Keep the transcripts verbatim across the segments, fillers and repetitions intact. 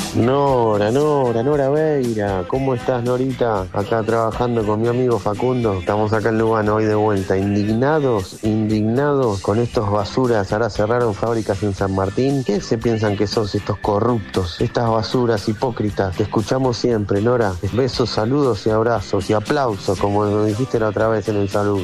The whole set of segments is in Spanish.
Nora, Nora, Nora Beira, ¿cómo estás, Norita? Acá trabajando con mi amigo Facundo. Estamos acá en Lugano hoy de vuelta, indignados, indignados con estos basuras. Ahora cerraron fábricas en San Martín. ¿Qué se piensan que sos estos corruptos, estas basuras hipócritas? Te escuchamos siempre, Nora. Besos, saludos y abrazos y aplausos, como dijiste la otra vez en el saludo.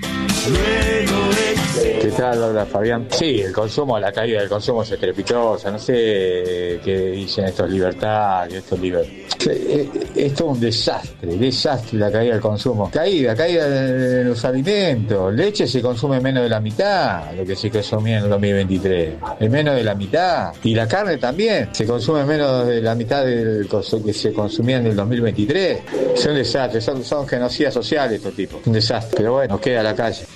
¿Qué tal? Hola, Fabián. Sí, el consumo, la caída del consumo es estrepitosa. No sé qué dicen estos libertarios, estos liber... Esto es un desastre, desastre la caída del consumo. Caída, caída de los alimentos. Leche se consume menos de la mitad de lo que se consumía en el dos mil veintitrés. Es menos de la mitad. Y la carne también se consume menos de la mitad del que se consumía en el dos mil veintitrés. Es un desastre, son, son genocidas sociales estos tipos. Un desastre. Pero bueno, nos queda la calle.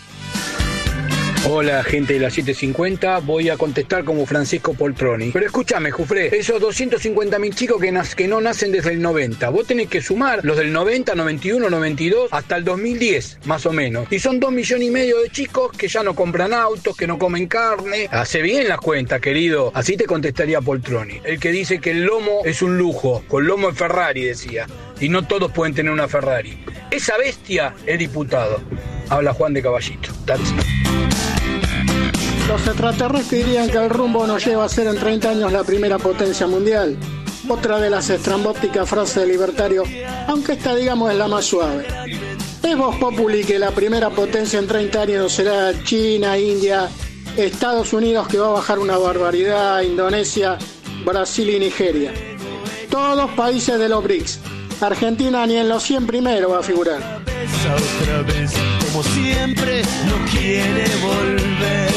Hola, gente de la setecientos cincuenta, voy a contestar como Francisco Poltroni. Pero escúchame, Jufré, esos doscientos cincuenta mil chicos que, nac- que no nacen desde el noventa, vos tenés que sumar los del noventa, noventa y uno, noventa y dos, hasta el dos mil diez, más o menos. Y son dos millones y medio de chicos que ya no compran autos, que no comen carne. Hace bien las cuentas, querido. Así te contestaría Poltroni. El que dice que el lomo es un lujo, con lomo de Ferrari, decía. Y no todos pueden tener una Ferrari. Esa bestia es diputado. Habla Juan de Caballito. Taxi. Los extraterrestres dirían que el rumbo nos lleva a ser en treinta años la primera potencia mundial. Otra de las estrambóticas frases del libertario, aunque esta digamos es la más suave. Es voz populi que la primera potencia en treinta años será China, India, Estados Unidos, que va a bajar una barbaridad, Indonesia, Brasil y Nigeria. Todos países de los B R I C S. Argentina ni en los cien primeros va a figurar. Otra vez, como siempre, no quiere volver.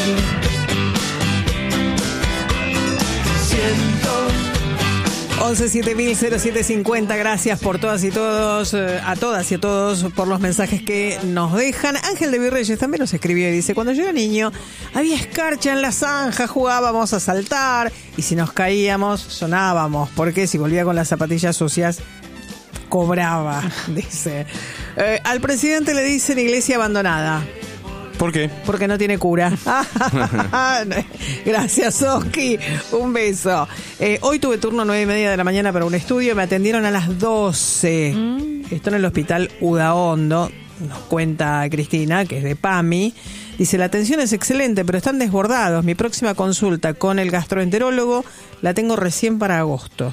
Siento. once siete mil cero siete cincuenta, gracias por todas y todos, eh, a todas y a todos por los mensajes que nos dejan. Ángel de Virreyes también nos escribió y dice: cuando yo era niño había escarcha en la zanja, jugábamos a saltar y si nos caíamos sonábamos, porque si volvía con las zapatillas sucias cobraba, dice. Eh, al presidente le dicen iglesia abandonada. ¿Por qué? Porque no tiene cura. Gracias, Oski. Un beso. Eh, hoy tuve turno nueve y media de la mañana para un estudio. Me atendieron a las doce. Mm. Esto en el hospital Udaondo. Nos cuenta Cristina, que es de PAMI. Dice: la atención es excelente, pero están desbordados. Mi próxima consulta con el gastroenterólogo la tengo recién para agosto.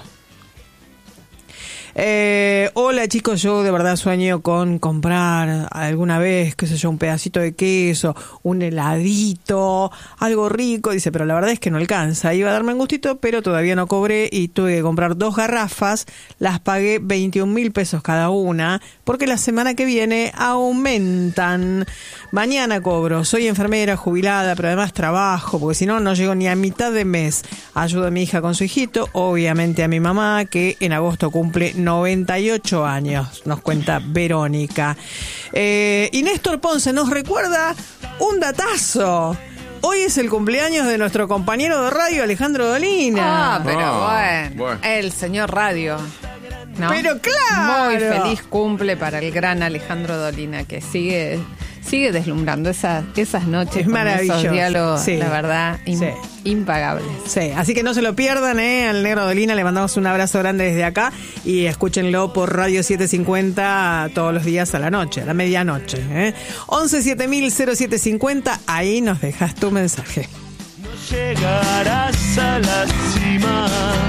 Eh, hola chicos, yo de verdad sueño con comprar alguna vez, qué sé yo, un pedacito de queso, un heladito, algo rico. Dice, pero la verdad es que no alcanza. Iba a darme un gustito, pero todavía no cobré y tuve que comprar dos garrafas. Las pagué veintiún mil pesos cada una, porque la semana que viene aumentan. Mañana cobro. Soy enfermera jubilada, pero además trabajo, porque si no, no llego ni a mitad de mes. Ayudo a mi hija con su hijito, obviamente a mi mamá, que en agosto cumple noventa y ocho años, nos cuenta Verónica. Eh, y Néstor Ponce nos recuerda un datazo. Hoy es el cumpleaños de nuestro compañero de radio, Alejandro Dolina. Ah, pero Oh, bueno, bueno. el señor radio, ¿no? Pero claro. Muy feliz cumple para el gran Alejandro Dolina, que sigue sigue deslumbrando esas, esas noches. Es con maravilloso. Esos diálogos, Sí. la verdad, im- Sí. impagables. Sí, así que no se lo pierdan, ¿eh? Al Negro Dolina le mandamos un abrazo grande desde acá y escúchenlo por Radio setecientos cincuenta todos los días a la noche, a la medianoche, ¿eh? once siete mil cero siete cincuenta, ahí nos dejas tu mensaje. No llegarás a la cima,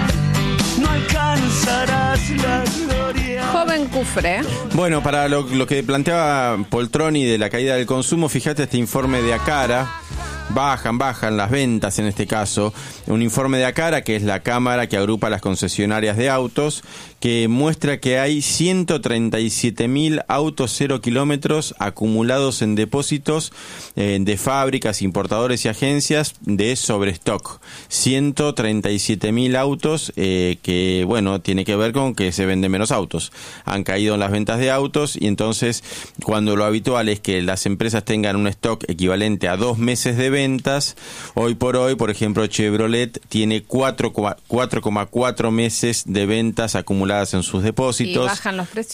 no alcanzarás la gloria. Joven Cufré. Bueno, para lo, lo que planteaba Poltroni de la caída del consumo, fíjate este informe de Acara. Bajan, bajan las ventas en este caso. Un informe de Acara, que es la cámara que agrupa las concesionarias de autos, que muestra que hay ciento treinta y siete mil autos cero kilómetros acumulados en depósitos eh, de fábricas, importadores y agencias de sobrestock. ciento treinta y siete mil autos eh, que, bueno, tiene que ver con que se venden menos autos. Han caído en las ventas de autos y entonces cuando lo habitual es que las empresas tengan un stock equivalente a dos meses de ventas, hoy por hoy, por ejemplo, Chevrolet tiene cuatro coma cuatro meses de ventas acumuladas en sus depósitos. ¿Y bajan los precios?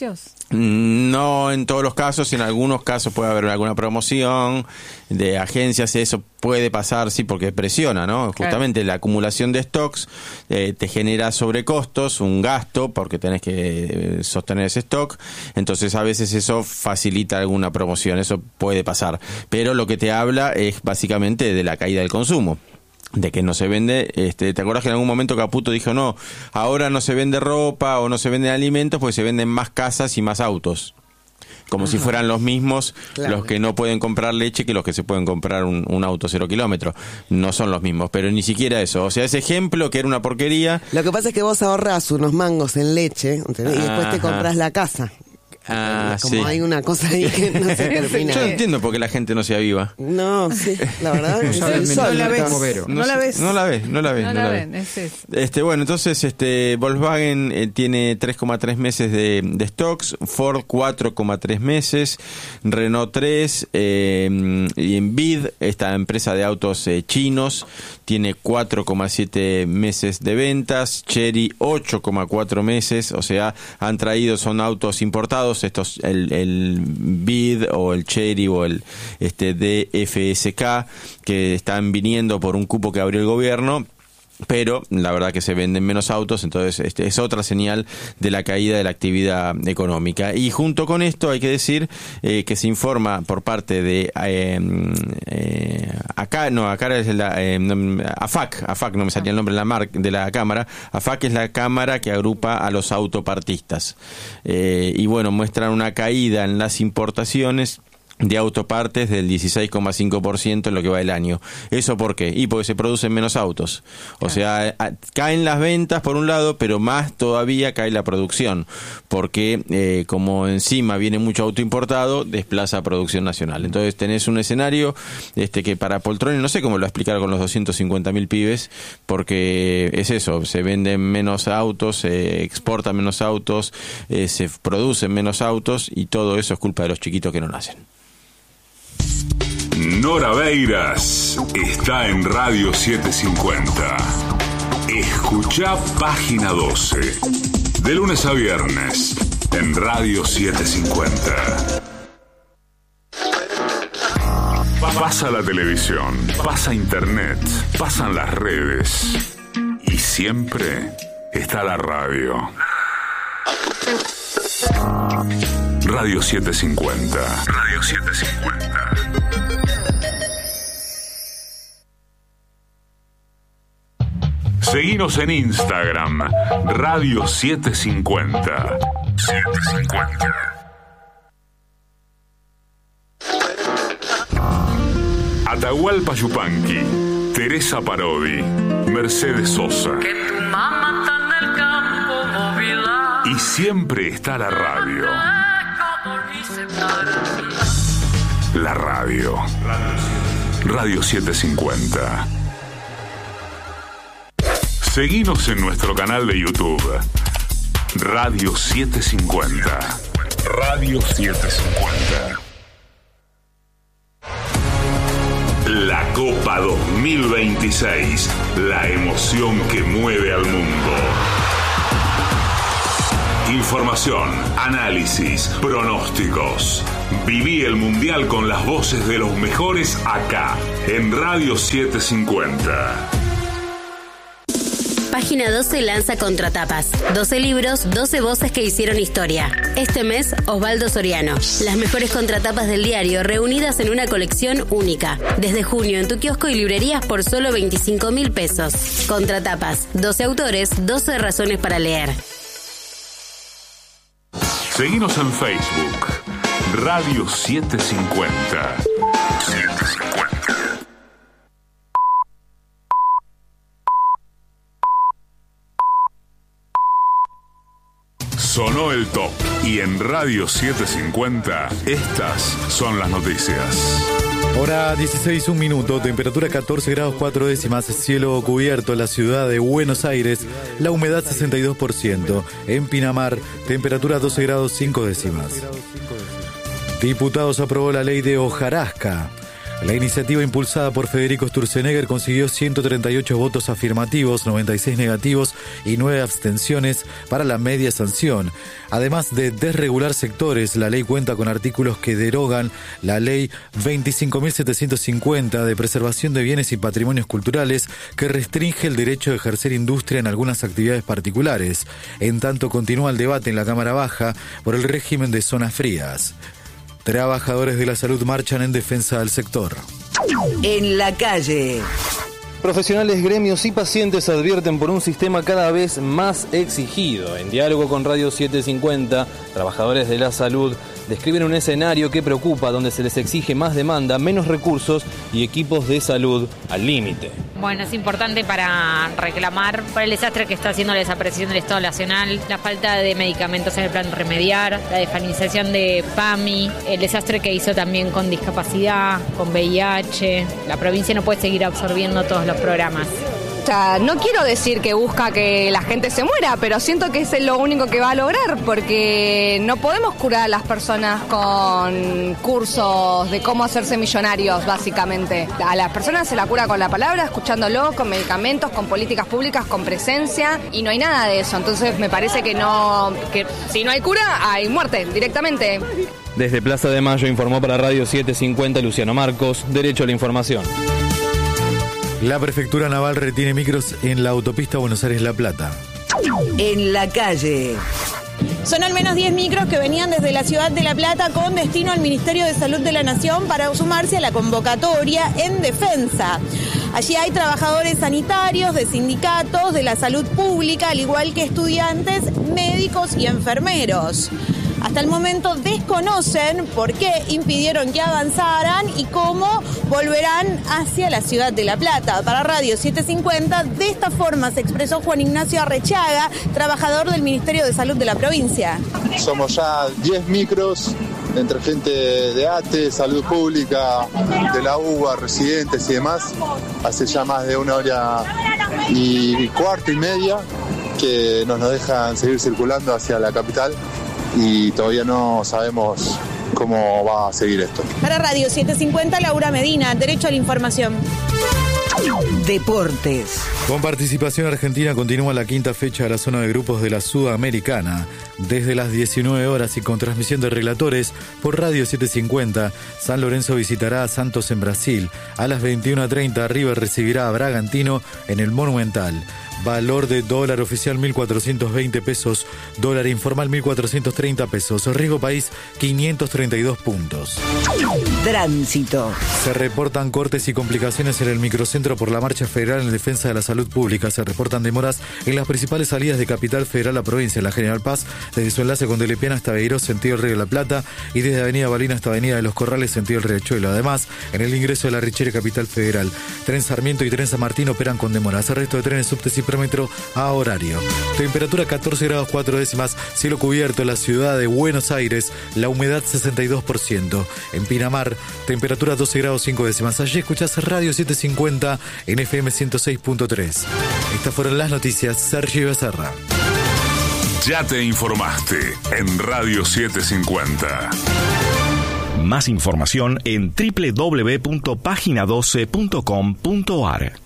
No en todos los casos, en algunos casos puede haber alguna promoción de agencias, eso puede pasar, sí, porque presiona, ¿no? Justamente claro. La acumulación de stocks eh, te genera sobrecostos, un gasto, porque tenés que eh, sostener ese stock, entonces a veces eso facilita alguna promoción, eso puede pasar, pero lo que te habla es básicamente de la caída del consumo. De que no se vende, este, ¿te acuerdas que en algún momento Caputo dijo, no, ahora no se vende ropa o no se venden alimentos porque se venden más casas y más autos? Como Ajá. si fueran los mismos claro. los que no pueden comprar leche que los que se pueden comprar un, un auto cero kilómetros. No son los mismos, pero ni siquiera eso. O sea, ese ejemplo que era una porquería. Lo que pasa es que vos ahorrás unos mangos en leche, ¿entendés? Y después te compras la casa. Ah, como sí. hay una cosa ahí que no se termina. Yo no entiendo por qué la gente no se aviva. No, sí, la verdad. No, no la ves. No, no la ves. No la ves, no la ves. No, no la, la ven, ves. es eso. Este, bueno, entonces este Volkswagen eh, tiene tres coma tres meses de, de stocks, Ford cuatro coma tres meses, Renault tres, eh, y Envid, esta empresa de autos eh, chinos, tiene cuatro coma siete meses de ventas, Chery ocho coma cuatro meses, o sea, han traído, son autos importados, estos el, el Bid o el Chery o el este D F S K que están viniendo por un cupo que abrió el gobierno. Pero la verdad que se venden menos autos, entonces este es otra señal de la caída de la actividad económica. Y junto con esto hay que decir eh, que se informa por parte de eh, eh, acá no acá es la eh, AFAC, AFAC no me salía el nombre de la mar, de la cámara. AFAC es la cámara que agrupa a los autopartistas eh, y bueno, muestran una caída en las importaciones de autopartes del dieciséis coma cinco por ciento en lo que va del año. ¿Eso por qué? Y porque se producen menos autos. O sea, a, caen las ventas por un lado, pero más todavía cae la producción, porque eh, como encima viene mucho auto importado, desplaza producción nacional. Entonces tenés un escenario este que para Poltroni, no sé cómo lo explicar con los doscientos cincuenta mil pibes, porque es eso, se venden menos autos, se exportan menos autos, eh, se producen menos autos, y todo eso es culpa de los chiquitos que no nacen. Nora Beiras está en Radio setecientos cincuenta. Escuchá Página doce. De lunes a viernes en Radio setecientos cincuenta. Pasa la televisión, pasa internet, pasan las redes. Y siempre está la radio. Radio setecientos cincuenta. Radio setecientos cincuenta. Seguinos en Instagram, Radio setecientos cincuenta. setecientos cincuenta. Atahualpa Yupanqui, Teresa Parodi, Mercedes Sosa. Que tu mamá está en el campo móvil. Y siempre está la radio. La radio. Radio setecientos cincuenta. Seguinos en nuestro canal de YouTube, Radio setecientos cincuenta. Radio setecientos cincuenta. La Copa dos mil veintiséis, la emoción que mueve al mundo. Información, análisis, pronósticos. Viví el Mundial con las voces de los mejores acá, en Radio setecientos cincuenta. Página doce lanza Contratapas. doce libros, doce voces que hicieron historia. Este mes, Osvaldo Soriano. Las mejores contratapas del diario reunidas en una colección única. Desde junio en tu kiosco y librerías por solo veinticinco mil pesos. Contratapas. doce autores, doce razones para leer. Seguinos en Facebook. Radio setecientos cincuenta. setecientos cincuenta. Sonó el top. Y en Radio setecientos cincuenta, estas son las noticias. Hora dieciséis, un minuto, temperatura catorce grados cuatro décimas, cielo cubierto en la ciudad de Buenos Aires, la humedad sesenta y dos por ciento. En Pinamar, temperatura doce grados cinco décimas. Diputados aprobó la ley de hojarasca. La iniciativa impulsada por Federico Sturzenegger consiguió ciento treinta y ocho votos afirmativos, noventa y seis negativos y nueve abstenciones para la media sanción. Además de desregular sectores, la ley cuenta con artículos que derogan la ley veinticinco mil setecientos cincuenta de preservación de bienes y patrimonios culturales, que restringe el derecho de ejercer industria en algunas actividades particulares. En tanto, continúa el debate en la Cámara Baja por el régimen de zonas frías. Trabajadores de la salud marchan en defensa del sector. En la calle. Profesionales, gremios y pacientes advierten por un sistema cada vez más exigido. En diálogo con Radio setecientos cincuenta, trabajadores de la salud describen un escenario que preocupa, donde se les exige más demanda, menos recursos y equipos de salud al límite. Bueno, es importante para reclamar por el desastre que está haciendo la desaparición del Estado Nacional, la falta de medicamentos en el plan Remediar, la desfinanciación de PAMI, el desastre que hizo también con discapacidad, con V I H. La provincia no puede seguir absorbiendo todos los programas. O sea, no quiero decir que busca que la gente se muera, pero siento que es lo único que va a lograr, porque no podemos curar a las personas con cursos de cómo hacerse millonarios, básicamente. A las personas se la cura con la palabra, escuchándolos, con medicamentos, con políticas públicas, con presencia, y no hay nada de eso. Entonces me parece que no, que si no hay cura, hay muerte directamente. Desde Plaza de Mayo informó para Radio setecientos cincuenta Luciano Marcos, Derecho a la Información. La Prefectura Naval retiene micros en la autopista Buenos Aires-La Plata. En la calle. Son al menos diez micros que venían desde la ciudad de La Plata con destino al Ministerio de Salud de la Nación para sumarse a la convocatoria en defensa. Allí hay trabajadores sanitarios, de sindicatos, de la salud pública, al igual que estudiantes, médicos y enfermeros. Hasta el momento desconocen por qué impidieron que avanzaran y cómo volverán hacia la ciudad de La Plata. Para Radio setecientos cincuenta, de esta forma se expresó Juan Ignacio Arrechaga, trabajador del Ministerio de Salud de la provincia. Somos ya diez micros entre gente de A T E, Salud Pública, de la U B A, residentes y demás. Hace ya más de una hora y cuarto y media que no nos dejan seguir circulando hacia la capital. Y todavía no sabemos cómo va a seguir esto. Para Radio setecientos cincuenta, Laura Medina, Derecho a la Información. Deportes. Con participación argentina continúa la quinta fecha de la zona de grupos de la Sudamericana. Desde las diecinueve horas y con transmisión de relatores por Radio setecientos cincuenta, San Lorenzo visitará a Santos en Brasil. A las veintiuna treinta, River recibirá a Bragantino en el Monumental. Valor de dólar oficial mil cuatrocientos veinte pesos, dólar informal mil cuatrocientos treinta pesos, riesgo país quinientos treinta y dos puntos. Tránsito. Se reportan cortes y complicaciones en el microcentro por la marcha federal en defensa de la salud pública. Se reportan demoras en las principales salidas de Capital Federal a provincia, la General Paz, desde su enlace con Telepiana hasta Beirós, sentido el Río de la Plata, y desde Avenida Balina hasta Avenida de los Corrales, sentido el Riachuelo. Además, en el ingreso de la Richere Capital Federal, Tren Sarmiento y Tren San Martín operan con demoras. El resto de trenes, subtes y metro a horario. Temperatura catorce grados cuatro décimas, cielo cubierto en la ciudad de Buenos Aires, la humedad sesenta y dos por ciento. En Pinamar, temperatura doce grados cinco décimas. Allí escuchás Radio setecientos cincuenta en F M ciento seis punto tres. Estas fueron las noticias. Sergio Becerra. Ya te informaste en Radio setecientos cincuenta. Más información en doble u doble u doble u punto página doce punto com punto a r.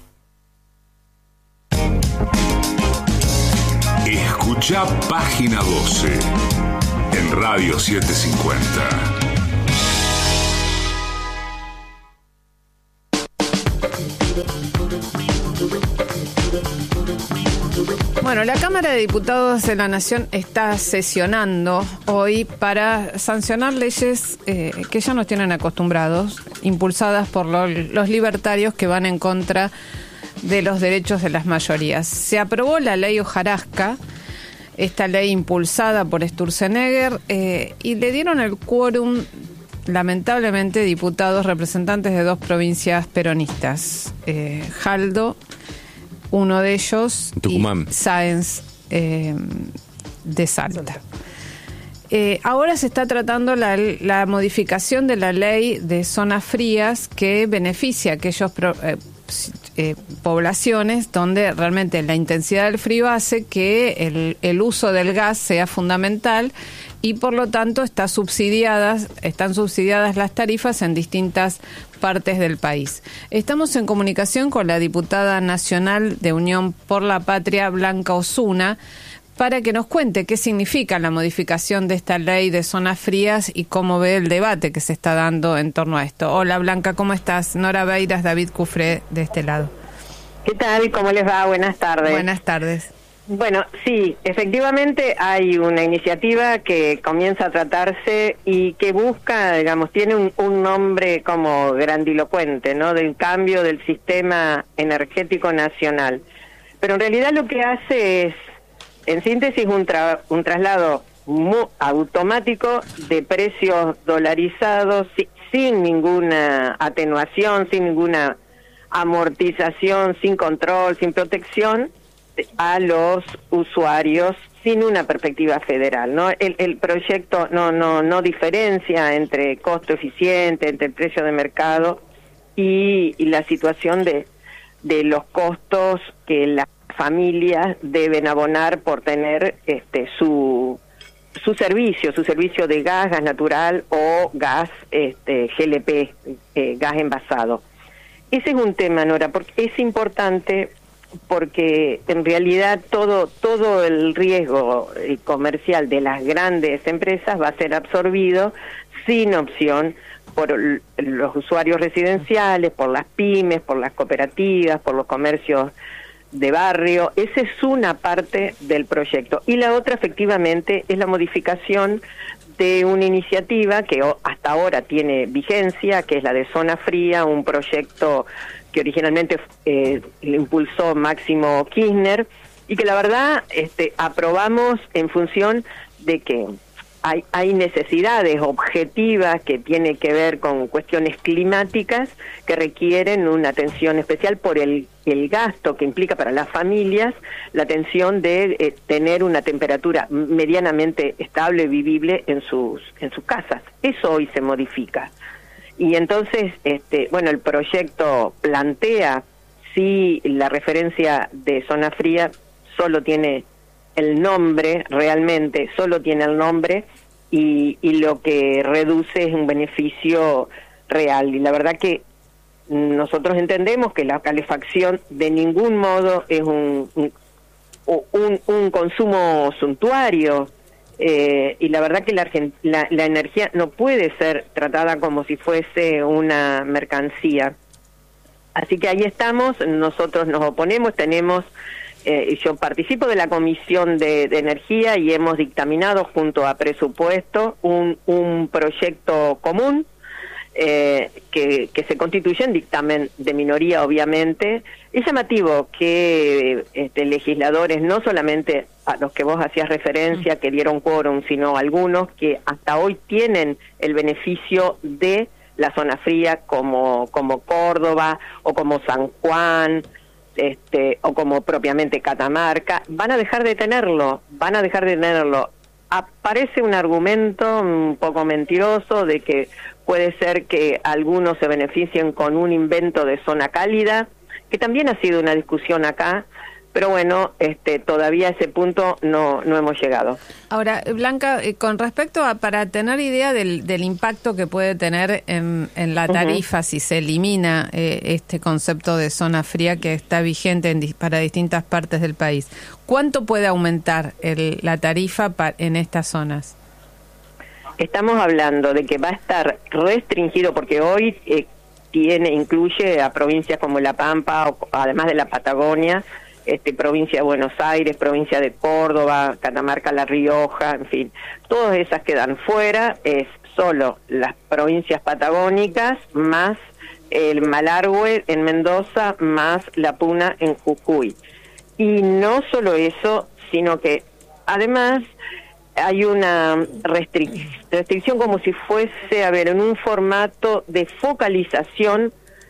Escucha Página doce en Radio setecientos cincuenta. Bueno, la Cámara de Diputados de la Nación está sesionando hoy para sancionar leyes eh, que ya nos tienen acostumbrados, impulsadas por lo, los libertarios que van en contra de los derechos de las mayorías. Se aprobó la ley hojarasca, esta ley impulsada por Sturzenegger, eh, y le dieron el quórum, lamentablemente, diputados representantes de dos provincias peronistas, eh, Jaldo, uno de ellos, Tucumán, y Sáenz eh, de Salta. Eh, ahora se está tratando la, la modificación de la ley de zonas frías que beneficia a aquellos pro, eh, eh, poblaciones donde realmente la intensidad del frío hace que el, el uso del gas sea fundamental y por lo tanto está subsidiadas, están subsidiadas las tarifas en distintas partes del país. Estamos en comunicación con la diputada nacional de Unión por la Patria, Blanca Osuna, para que nos cuente qué significa la modificación de esta ley de zonas frías y cómo ve el debate que se está dando en torno a esto. Hola Blanca, ¿cómo estás? Nora Beiras, David Cufré, de este lado. ¿Qué tal? ¿Cómo les va? Buenas tardes. Buenas tardes. Bueno, sí, efectivamente hay una iniciativa que comienza a tratarse y que busca, digamos, tiene un, un nombre como grandilocuente, ¿no? Del cambio del sistema energético nacional. Pero en realidad lo que hace es, en síntesis, un, tra un traslado muy automático de precios dolarizados si sin ninguna atenuación, sin ninguna amortización, sin control, sin protección a los usuarios sin una perspectiva federal, ¿no? El, el proyecto no no no diferencia entre costo eficiente, entre el precio de mercado y, y la situación de de los costos que las familias deben abonar por tener este su su servicio, su servicio de gas, gas natural o gas este G L P, eh, gas envasado. Ese es un tema, Nora, porque es importante porque en realidad todo todo el riesgo comercial de las grandes empresas va a ser absorbido sin opción por los usuarios residenciales, por las pymes, por las cooperativas, por los comercios de barrio. Esa es una parte del proyecto. Y la otra, efectivamente, es la modificación de una iniciativa que hasta ahora tiene vigencia, que es la de Zona Fría, un proyecto que originalmente eh, lo impulsó Máximo Kirchner, y que la verdad este, aprobamos en función de que hay, hay necesidades objetivas que tienen que ver con cuestiones climáticas que requieren una atención especial por el, el gasto que implica para las familias, la atención de eh, tener una temperatura medianamente estable, vivible en sus, en sus casas. Eso hoy se modifica. Y entonces, este, bueno, el proyecto plantea si la referencia de Zona Fría solo tiene el nombre, realmente solo tiene el nombre, y, y lo que reduce es un beneficio real. Y la verdad que nosotros entendemos que la calefacción de ningún modo es un, un, un, un consumo suntuario. Eh, y la verdad que la, la, la energía no puede ser tratada como si fuese una mercancía. Así que ahí estamos, nosotros nos oponemos, tenemos, eh, yo participo de la Comisión de, de Energía y hemos dictaminado junto a Presupuesto un, un proyecto común eh, que, que se constituye en dictamen de minoría, obviamente. Es llamativo que este, legisladores, no solamente a los que vos hacías referencia, que dieron quórum, sino algunos que hasta hoy tienen el beneficio de la zona fría, como como Córdoba o como San Juan, este o como propiamente Catamarca, van a dejar de tenerlo, van a dejar de tenerlo. Aparece un argumento un poco mentiroso de que puede ser que algunos se beneficien con un invento de zona cálida, que también ha sido una discusión acá, pero bueno, este, todavía a ese punto no, no hemos llegado. Ahora, Blanca, eh, con respecto a, para tener idea del, del impacto que puede tener en, en la tarifa, uh-huh, si se elimina eh, este concepto de zona fría que está vigente en, para distintas partes del país, ¿cuánto puede aumentar el, la tarifa pa, en estas zonas? Estamos hablando de que va a estar restringido, porque hoy eh, tiene incluye a provincias como La Pampa, o, además de la Patagonia, Este, provincia de Buenos Aires, provincia de Córdoba, Catamarca, La Rioja, en fin, todas esas quedan fuera. Es solo las provincias patagónicas más el Malargüe en Mendoza más La Puna en Jujuy. Y no solo eso, sino que además hay una restric- restricción como si fuese, a ver, en un formato de focalización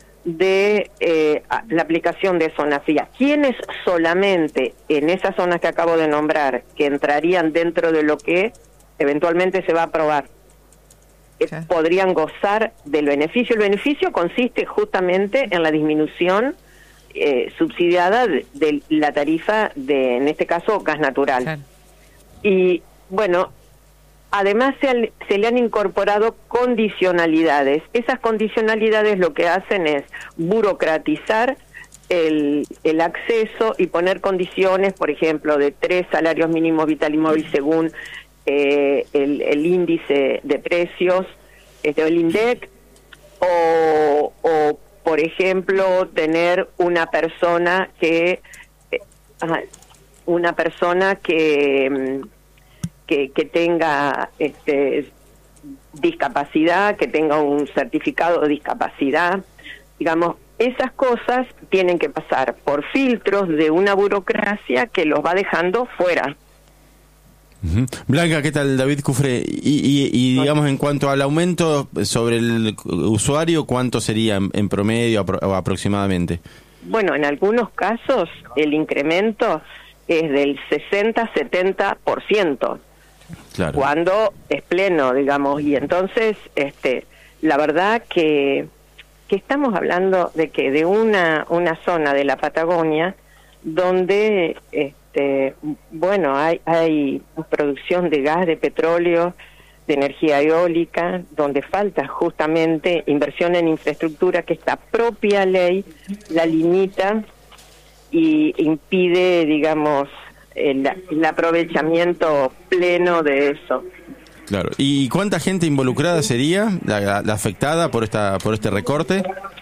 de eh, la aplicación de zona fría. ¿Quiénes solamente en esas zonas que acabo de nombrar que entrarían dentro de lo que eventualmente se va a aprobar eh, podrían gozar del beneficio? El beneficio consiste justamente en la disminución eh, subsidiada de, de la tarifa de, en este caso, gas natural. Claro. Y bueno, además se, al, se le han incorporado condicionalidades. Esas condicionalidades lo que hacen es burocratizar el, el acceso y poner condiciones, por ejemplo, de tres salarios mínimos vital y móvil según eh, el, el índice de precios, este, el INDEC, o, o por ejemplo, tener una persona que eh, una persona que que, que tenga este, discapacidad, que tenga un certificado de discapacidad, digamos, esas cosas tienen que pasar por filtros de una burocracia que los va dejando fuera. Uh-huh. Blanca, ¿qué tal? David Cufré. Y, y, y digamos, en cuanto al aumento sobre el usuario, ¿cuánto sería en, en promedio apro- o aproximadamente? Bueno, en algunos casos el incremento es del sesenta a setenta por ciento. Claro. Cuando es pleno, digamos, y entonces, este, la verdad que que estamos hablando de que de una una zona de la Patagonia donde, este, bueno, hay hay producción de gas, de petróleo, de energía eólica, donde falta justamente inversión en infraestructura, que esta propia ley la limita y impide, digamos, el, el aprovechamiento pleno de eso. Claro. ¿Y cuánta gente involucrada sería la, la afectada por esta por este recorte?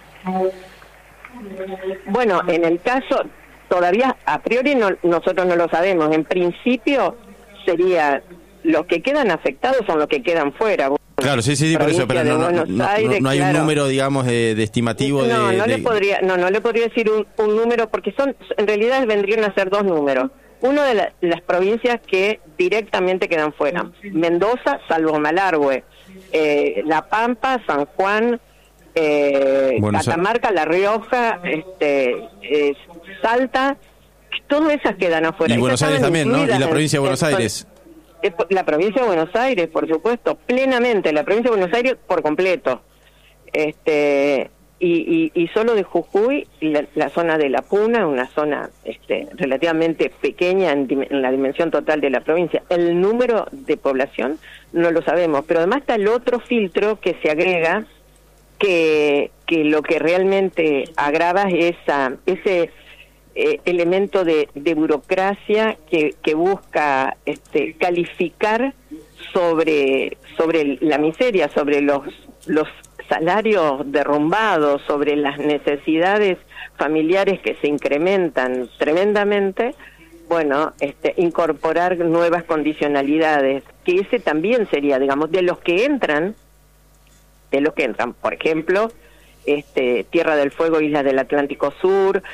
Bueno, en el caso, todavía a priori no, nosotros no lo sabemos. En principio sería, los que quedan afectados son los que quedan fuera. Claro, sí, sí, sí, por eso, pero no, no, no, Aires, no, no hay claro. un número, digamos, de, de estimativo. No, de, no de... le podría, no, no le podría decir un, un número, porque son, en realidad vendrían a ser dos números. Uno de la, las provincias que directamente quedan fuera: Mendoza, salvo Malargüe, eh, La Pampa, San Juan, eh, Catamarca, La Rioja, este, eh, Salta, todas esas quedan afuera. Y Buenos Aires también, ¿no? Y la provincia de Buenos en, Aires. La provincia de Buenos Aires, por supuesto, plenamente, la provincia de Buenos Aires por completo. Este... Y, y, y solo de Jujuy, la, la zona de La Puna, una zona este, relativamente pequeña en, dim- en la dimensión total de la provincia. El número de población no lo sabemos, pero además está el otro filtro que se agrega, que, que lo que realmente agrava es esa, ese eh, elemento de, de burocracia que, que busca este, calificar sobre, sobre la miseria, sobre los los salarios derrumbados, sobre las necesidades familiares que se incrementan tremendamente. Bueno, este, incorporar nuevas condicionalidades, que ese también sería, digamos, de los que entran, de los que entran, por ejemplo, este, Tierra del Fuego, Islas del Atlántico Sur,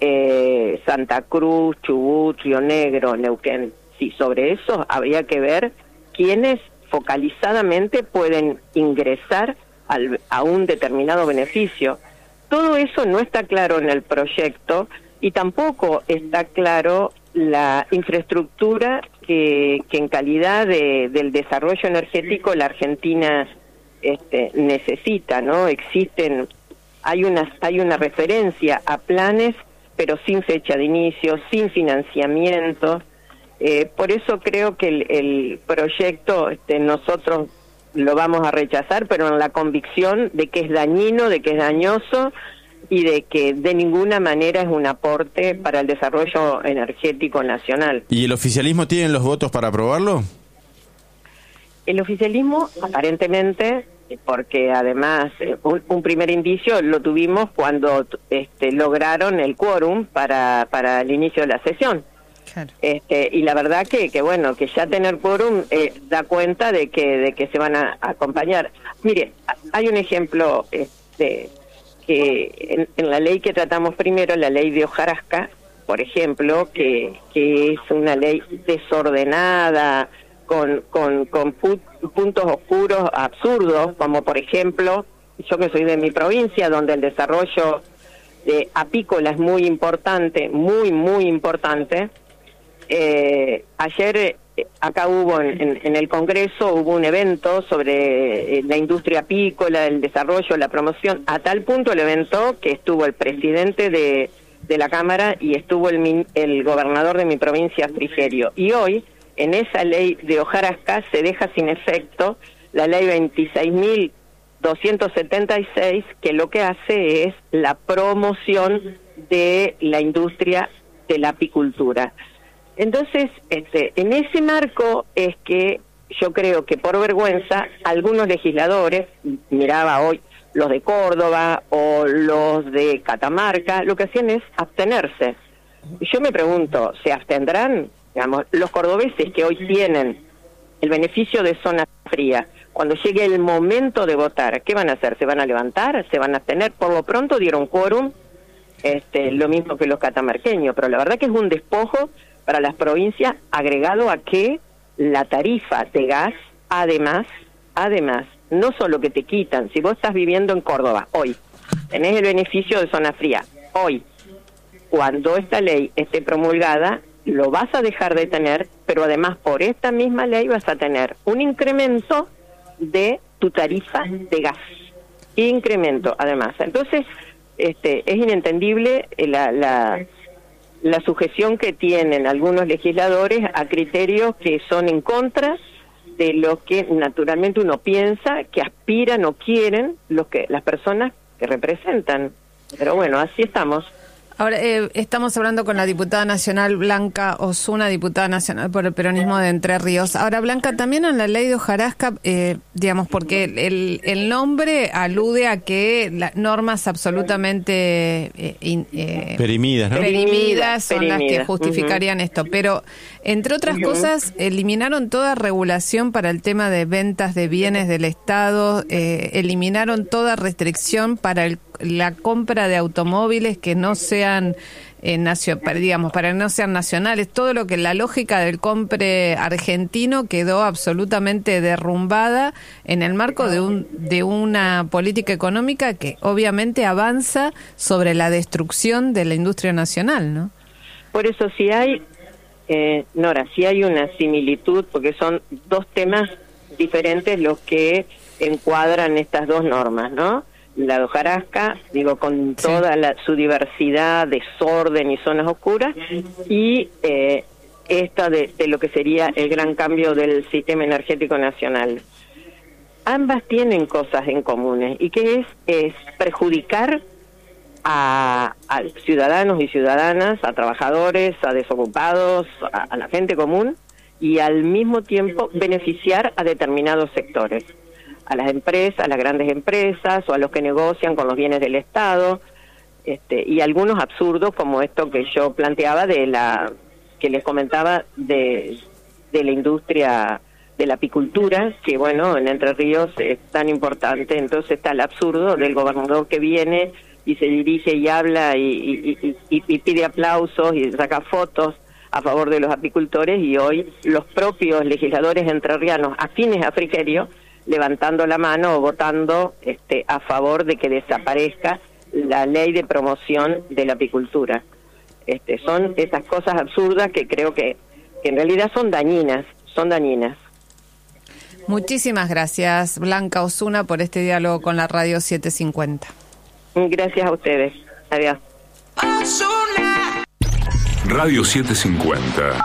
eh, Santa Cruz, Chubut, Río Negro, Neuquén. Sí, sobre eso habría que ver quiénes focalizadamente pueden ingresar al, a un determinado beneficio. Todo eso no está claro en el proyecto y tampoco está claro la infraestructura que, que en calidad de, del desarrollo energético la Argentina este, necesita, ¿no? Existen, hay una, hay una referencia a planes, pero sin fecha de inicio, sin financiamiento. Eh, por eso creo que el, el proyecto este, nosotros lo vamos a rechazar, pero en la convicción de que es dañino, de que es dañoso y de que de ninguna manera es un aporte para el desarrollo energético nacional. ¿Y el oficialismo tiene los votos para aprobarlo? El oficialismo, aparentemente, porque además un, un primer indicio lo tuvimos cuando este, lograron el quórum para, para el inicio de la sesión. Claro. Este, y la verdad que, que bueno, que ya tener quórum eh, da cuenta de que de que se van a, a acompañar. Mire, hay un ejemplo este, que en, en la ley que tratamos primero, la ley de hojarasca, por ejemplo, que, que es una ley desordenada, con, con, con pu- puntos oscuros absurdos, como por ejemplo, yo que soy de mi provincia, donde el desarrollo de apícola es muy importante, muy, muy importante. Eh, ayer eh, acá hubo en, en, en el Congreso hubo un evento sobre eh, la industria apícola, el desarrollo, la promoción, a tal punto el evento que estuvo el presidente de, de la Cámara y estuvo el, el gobernador de mi provincia, Frigerio. Y hoy, en esa ley de hojarasca, se deja sin efecto la ley veintiséis mil doscientos setenta y seis, que lo que hace es la promoción de la industria de la apicultura. Entonces, este, en ese marco es que yo creo que por vergüenza algunos legisladores, miraba hoy los de Córdoba o los de Catamarca, lo que hacían es abstenerse. Yo me pregunto, ¿se abstendrán? Digamos, los cordobeses que hoy tienen el beneficio de zona fría, cuando llegue el momento de votar, ¿qué van a hacer? ¿Se van a levantar? ¿Se van a abstener? Por lo pronto dieron quórum, este, lo mismo que los catamarqueños, pero la verdad que es un despojo para las provincias, agregado a que la tarifa de gas, además, además, no solo que te quitan, si vos estás viviendo en Córdoba, hoy, tenés el beneficio de zona fría, hoy, cuando esta ley esté promulgada, lo vas a dejar de tener, pero además por esta misma ley vas a tener un incremento de tu tarifa de gas. Incremento, además. Entonces, este, es inentendible la, la, la sujeción que tienen algunos legisladores a criterios que son en contra de lo que naturalmente uno piensa, que aspiran o quieren los que las personas que representan. Pero bueno, así estamos. Ahora, eh, estamos hablando con la diputada nacional Blanca Osuna, diputada nacional por el peronismo de Entre Ríos. Ahora, Blanca, también en la ley de hojarasca, eh, digamos, porque el, el nombre alude a que las normas absolutamente eh, in, eh, perimidas, ¿no? perimidas son Perimidas. las que justificarían uh-huh. esto. Pero, entre otras uh-huh. cosas, eliminaron toda regulación para el tema de ventas de bienes del Estado, eh, eliminaron toda restricción para el, la compra de automóviles que no sean Eh, nacio, para, digamos, para que no sean nacionales. Todo lo que la lógica del compre argentino quedó absolutamente derrumbada en el marco de un de una política económica que obviamente avanza sobre la destrucción de la industria nacional, ¿no? Por eso, si hay, eh, Nora, si hay una similitud, porque son dos temas diferentes los que encuadran estas dos normas, ¿no? La de hojarasca, digo, con toda la, su diversidad, desorden y zonas oscuras, y eh, esta de, de lo que sería el gran cambio del sistema energético nacional. Ambas tienen cosas en comunes, y que es, es perjudicar a, a ciudadanos y ciudadanas, a trabajadores, a desocupados, a, a la gente común, y al mismo tiempo beneficiar a determinados sectores, a las empresas, a las grandes empresas o a los que negocian con los bienes del Estado, este, y algunos absurdos como esto que yo planteaba de la que les comentaba de, de la industria de la apicultura, que bueno, en Entre Ríos es tan importante. Entonces está el absurdo del gobernador que viene y se dirige y habla y, y, y, y pide aplausos y saca fotos a favor de los apicultores, y hoy los propios legisladores entrerrianos afines a Frigerio levantando la mano o votando este, a favor de que desaparezca la ley de promoción de la apicultura. Este, son esas cosas absurdas que creo que, que en realidad son dañinas, son dañinas. Muchísimas gracias, Blanca Osuna, por este diálogo con la Radio setecientos cincuenta. Gracias a ustedes. Adiós. Radio setecientos cincuenta.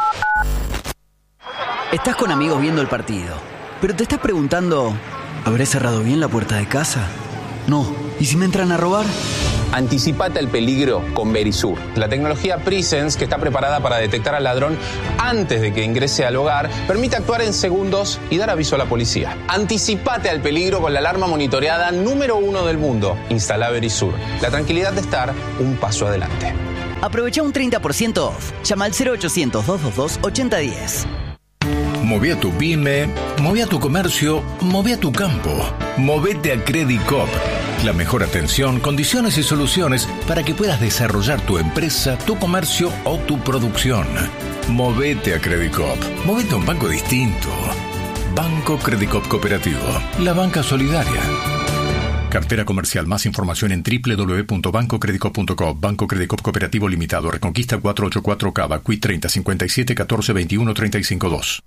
Estás con amigos viendo el partido, pero te estás preguntando, ¿habré cerrado bien la puerta de casa? No. ¿Y si me entran a robar? Anticipate al peligro con Verisur, la tecnología Presence que está preparada para detectar al ladrón antes de que ingrese al hogar, permite actuar en segundos y dar aviso a la policía. Anticipate al peligro con la alarma monitoreada número uno del mundo. Instala Verisur, la tranquilidad de estar un paso adelante. Aprovecha un treinta por ciento off. Llama al cero ochocientos, doscientos veintidós, ochenta diez. Moví a tu pyme, moví a tu comercio, moví a tu campo. Movete a Credicop. La mejor atención, condiciones y soluciones para que puedas desarrollar tu empresa, tu comercio o tu producción. Movete a Credicop. Movete a un banco distinto. Banco Credicop Cooperativo. La banca solidaria. Cartera comercial. Más información en doble u doble u doble u punto banco credicop punto com. Banco Credicop Cooperativo Limitado. Reconquista cuatrocientos ochenta y cuatro Cava. Q I treinta, cincuenta y siete, catorce, veintiuno, treinta y cinco dos.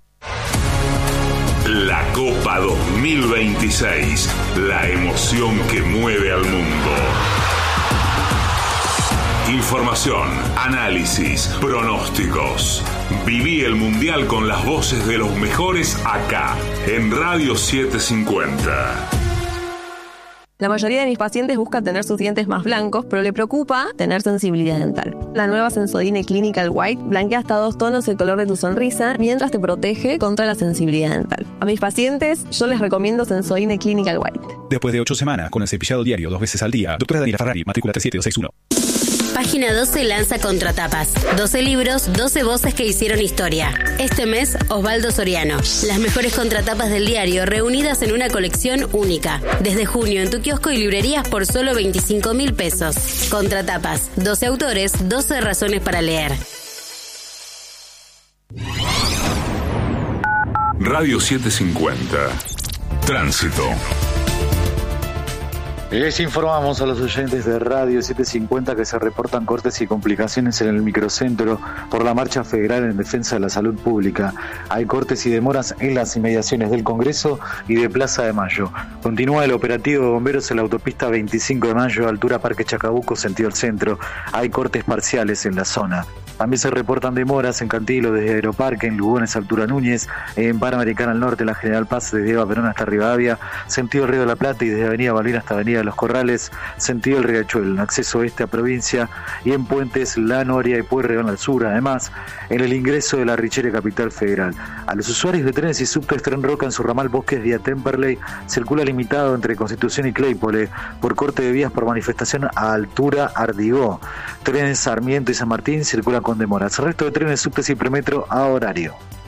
La Copa dos mil veintiséis. La emoción que mueve al mundo. Información, análisis, pronósticos. Viví el Mundial con las voces de los mejores acá, en Radio setecientos cincuenta. La mayoría de mis pacientes buscan tener sus dientes más blancos, pero le preocupa tener sensibilidad dental. La nueva Sensodyne Clinical White blanquea hasta dos tonos el color de tu sonrisa, mientras te protege contra la sensibilidad dental. A mis pacientes, yo les recomiendo Sensodyne Clinical White. Después de ocho semanas, con el cepillado diario dos veces al día, doctora Daniela Ferrari, matrícula tres siete dos seis uno. Página doce lanza Contratapas. doce libros, doce voces que hicieron historia. Este mes, Osvaldo Soriano. Las mejores contratapas del diario reunidas en una colección única. Desde junio en tu kiosco y librerías por solo veinticinco mil pesos. Contratapas. doce autores, doce razones para leer. Radio setecientos cincuenta. Tránsito. Les informamos a los oyentes de Radio setecientos cincuenta que se reportan cortes y complicaciones en el microcentro por la marcha federal en defensa de la salud pública. Hay cortes y demoras en las inmediaciones del Congreso y de Plaza de Mayo. Continúa el operativo de bomberos en la autopista veinticinco de mayo, altura Parque Chacabuco, sentido al centro. Hay cortes parciales en la zona. También se reportan demoras en Cantilo desde Aeroparque, en Lugones, altura Núñez, en Panamericana al norte, en la General Paz, desde Eva Perón hasta Rivadavia, sentido Río de la Plata y desde Avenida Balbina hasta Avenida Los Corrales, sentido el Riachuelo, en acceso oeste a provincia y en Puentes, La Noria y Pueyrredón al sur. Además, en el ingreso de la Richere Capital Federal. A los usuarios de trenes y subtes Tren Roca en su ramal Bosques vía Temperley circula limitado entre Constitución y Claypole por corte de vías por manifestación a altura Ardigó. Trenes Sarmiento y San Martín circulan con demoras. El resto de trenes, subtes y premetro a horario.